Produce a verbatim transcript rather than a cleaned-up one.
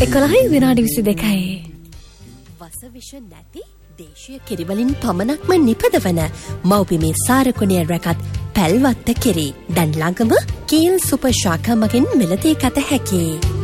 එකොළහයි විනාඩි විසි දෙකයි. වසවිෂ නැති දේශීය කිරිවලින් පමණක්ම නිපදවන මව්බිමේ සාරකුණිය රැකත් පැල්වත්ත කිරි දැන් ළඟම කීල් සුපර් ශාඛා මගින් මිලදී ගත හැකියි.